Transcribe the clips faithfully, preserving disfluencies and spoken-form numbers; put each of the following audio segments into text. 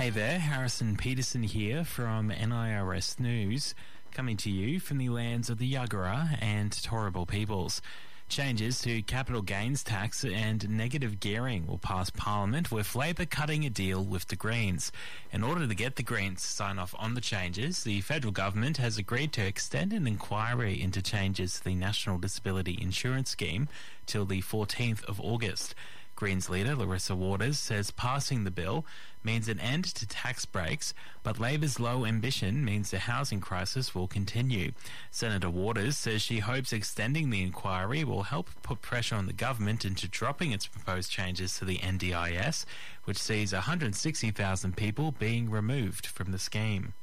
Hey there, Harrison Peterson here from N I R S News, coming to you from the lands of the Yagara and Turrbal peoples. Changes to capital gains tax and negative gearing will pass Parliament, with Labor cutting a deal with the Greens. In order to get the Greens to sign off on the changes, the federal government has agreed to extend an inquiry into changes to the National Disability Insurance Scheme till the fourteenth of August. Greens leader Larissa Waters says passing the bill means an end to tax breaks, but Labor's low ambition means the housing crisis will continue. Senator Waters says she hopes extending the inquiry will help put pressure on the government into dropping its proposed changes to the N D I S, which sees one hundred sixty thousand people being removed from the scheme.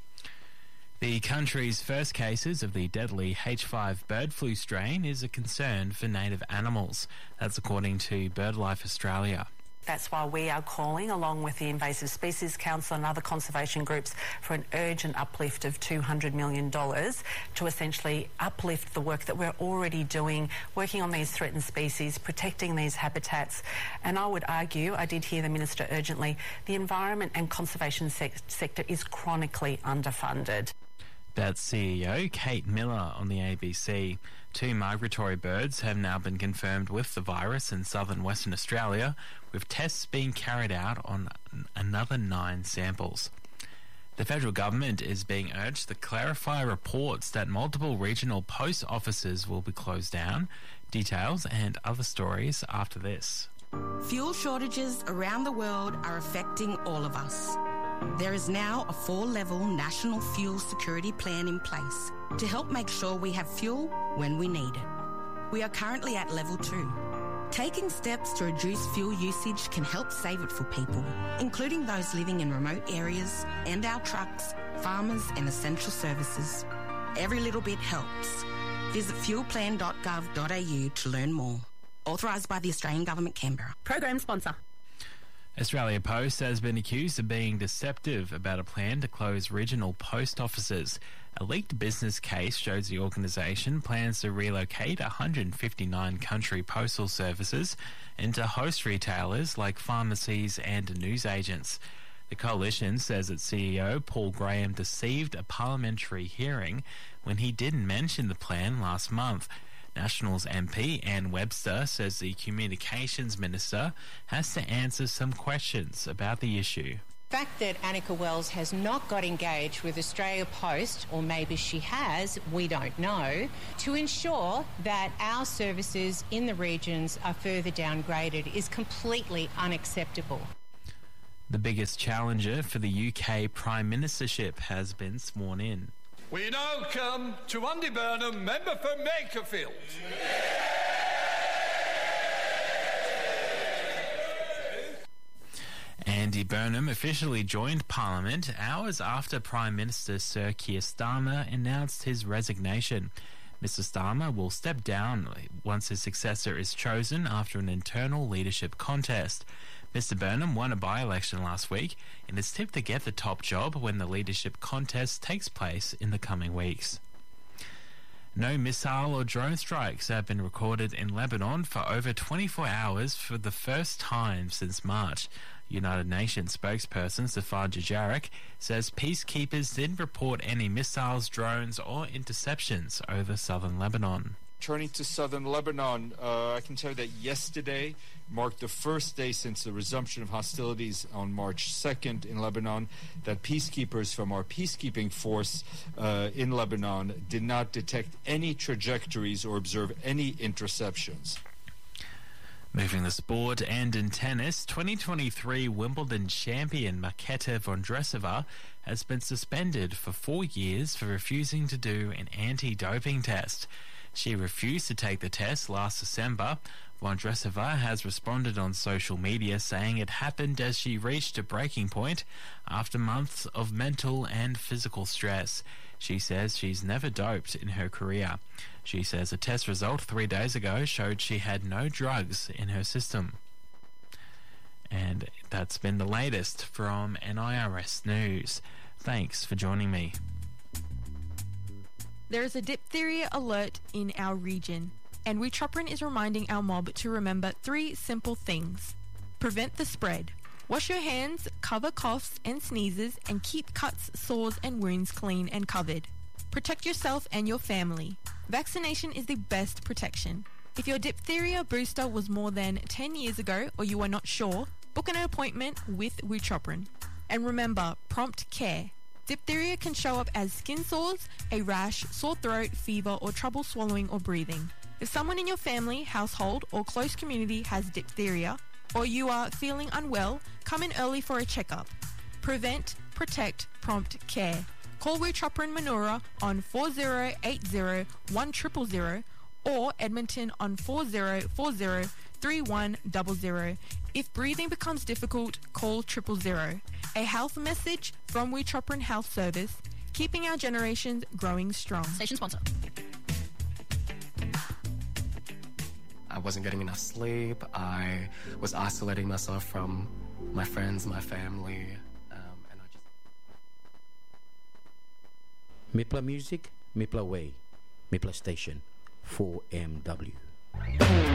The country's first cases of the deadly H five bird flu strain is a concern for native animals. That's according to BirdLife Australia. That's why we are calling, along with the Invasive Species Council and other conservation groups, for an urgent uplift of two hundred million dollars to essentially uplift the work that we're already doing, working on these threatened species, protecting these habitats. And I would argue, I did hear the Minister urgently, the environment and conservation sec- sector is chronically underfunded. That's C E O Kate Miller on the A B C. Two migratory birds have now been confirmed with the virus in southern Western Australia, with tests being carried out on another nine samples. The federal government is being urged to clarify reports that multiple regional post offices will be closed down. Details and other stories after this. Fuel shortages around the world are affecting all of us. There is now a four-level national fuel security plan in place to help make sure we have fuel when we need it. We are currently at level two. Taking steps to reduce fuel usage can help save it for people, including those living in remote areas and our trucks, farmers and essential services. Every little bit helps. Visit fuel plan dot gov dot a u to learn more. Authorised by the Australian Government, Canberra. Program sponsor. Australia Post has been accused of being deceptive about a plan to close regional post offices. A leaked business case shows the organisation plans to relocate one hundred fifty-nine country postal services into host retailers like pharmacies and newsagents. The coalition says its C E O, Paul Graham, deceived a parliamentary hearing when he didn't mention the plan last month. Nationals M P Anne Webster says the Communications Minister has to answer some questions about the issue. The fact that Annika Wells has not got engaged with Australia Post, or maybe she has, we don't know, to ensure that our services in the regions are further downgraded is completely unacceptable. The biggest challenger for the U K Prime Ministership has been sworn in. We now come to Andy Burnham, member for Makerfield. Andy Burnham officially joined Parliament hours after Prime Minister Sir Keir Starmer announced his resignation. Mister Starmer will step down once his successor is chosen after an internal leadership contest. Mister Burnham won a by-election last week and is tipped to get the top job when the leadership contest takes place in the coming weeks. No missile or drone strikes have been recorded in Lebanon for over twenty-four hours for the first time since March. United Nations spokesperson Safar Jarjarek says peacekeepers didn't report any missiles, drones or interceptions over southern Lebanon. Turning to southern Lebanon, uh, I can tell you that yesterday marked the first day since the resumption of hostilities on March second in Lebanon that peacekeepers from our peacekeeping force uh, in Lebanon did not detect any trajectories or observe any interceptions. Moving the sport, and in tennis, twenty twenty-three Wimbledon champion Marketa Vondrousova has been suspended for four years for refusing to do an anti-doping test. She refused to take the test last December. Vondrousova has responded on social media saying it happened as she reached a breaking point after months of mental and physical stress. She says she's never doped in her career. She says a test result three days ago showed she had no drugs in her system. And that's been the latest from N I R S News. Thanks for joining me. There is a diphtheria alert in our region, and Witroprin is reminding our mob to remember three simple things. Prevent the spread, Wash your hands, cover coughs and sneezes, and keep cuts, sores and wounds clean and covered. Protect yourself and your family. Vaccination is the best protection. If your diphtheria booster was more than ten years ago or you are not sure, book an appointment with Wutroprin. And remember, prompt care. Diphtheria can show up as skin sores, a rash, sore throat, fever, or trouble swallowing or breathing. If someone in your family, household, or close community has diphtheria, or you are feeling unwell, come in early for a checkup. Prevent, protect, prompt care. Call Wutroprin Manura on four zero eight zero one zero zero zero or Edmonton on four zero four zero three one zero zero. If breathing becomes difficult, call triple zero. A health message from Wutroprin Health Service, keeping our generations growing strong. Station sponsor. I wasn't getting enough sleep. I was isolating myself from my friends, my family, um, and I just... Mipla Music, Mipla Way, Mipla Station, four M W.